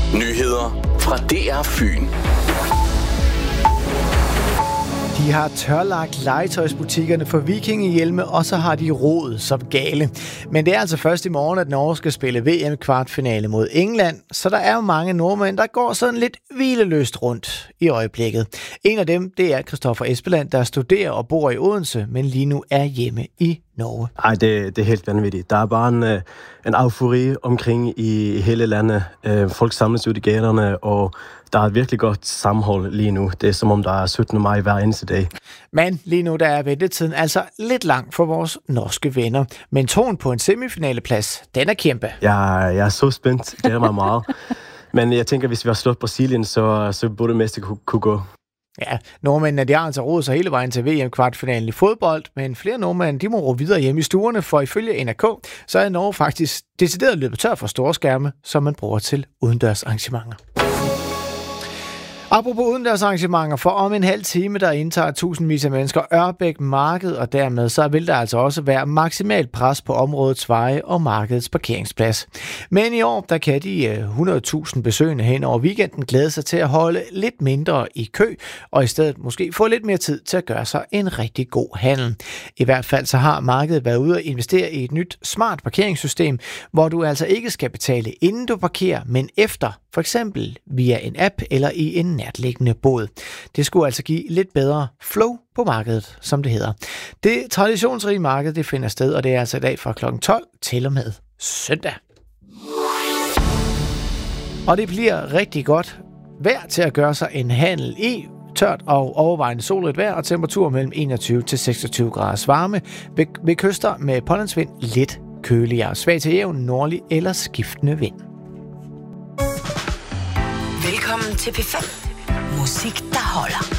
Nyheder fra DR Fyn. De har tørlagt legetøjsbutikkerne for vikingehjelme, og så har de rodet som gale. Men det er altså først i morgen, at Norge skal spille VM-kvartfinale mod England, så der er jo mange nordmænd, der går sådan lidt hvileløst rundt i øjeblikket. En af dem, det er Christoffer Espeland, der studerer og bor i Odense, men lige nu er hjemme i Norge. Ej, det er helt vanvittigt. Der er bare en eufori omkring i hele landet. Folk samles ud i gaterne, og der er et virkelig godt sammenhold lige nu. Det er som om, der er 17. maj hver eneste dag. Men lige nu der er ventetiden altså lidt lang for vores norske venner. Men troen på en semifinaleplads, den er kæmpe. Jeg er så spændt. Det er mig meget. Men jeg tænker, hvis vi har slået Brasilien, så burde det meste kunne gå. Ja, nordmændene de har altså rodet sig hele vejen til VM-kvartfinalen i fodbold, men flere nordmænd de må ro videre hjemme i stuerne, for ifølge NRK, så er Norge faktisk decideret løbet tør for store skærme, som man bruger til udendørsarrangementer. Apropos udendørsarrangementer, for om en halv time, der indtager tusindvis af mennesker Ørbæk Marked, og dermed så vil der altså også være maksimalt pres på områdets veje og markedets parkeringsplads. Men i år, der kan de 100.000 besøgende hen over weekenden glæde sig til at holde lidt mindre i kø, og i stedet måske få lidt mere tid til at gøre sig en rigtig god handel. I hvert fald så har markedet været ude at investere i et nyt smart parkeringssystem, hvor du altså ikke skal betale inden du parkerer, men efter, for eksempel via en app eller i en nærtliggende båd. Det skulle altså give lidt bedre flow på markedet, som det hedder. Det traditionsrige marked, det finder sted, og det er altså i dag fra kl. 12 til og med søndag. Og det bliver rigtig godt vejr til at gøre sig en handel i. Tørt og overvejende solrigt vejr og temperatur mellem 21 til 26 grader varme. Ved kyster med pålandsvind lidt køligere. Svag til jævn, nordlig eller skiftende vind. Velkommen til P5. Musik, der holder.